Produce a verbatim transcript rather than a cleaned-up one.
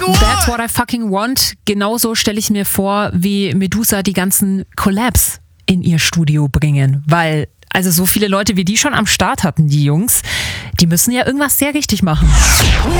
That's what I fucking want. Genauso stelle ich mir vor, wie Medusa die ganzen Collabs in ihr Studio bringen. Weil, also so viele Leute wie die schon am Start hatten, die Jungs, die müssen ja irgendwas sehr richtig machen.